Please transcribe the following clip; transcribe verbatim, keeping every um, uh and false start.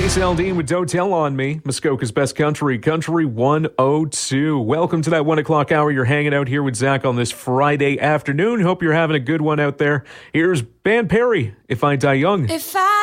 Jason Aldean with Don't Tell on Me, Muskoka's best country, Country one oh two. Welcome to that one o'clock hour. You're hanging out here with Zach on this Friday afternoon. Hope you're having a good one out there. Here's Van Perry, If I Die Young. If I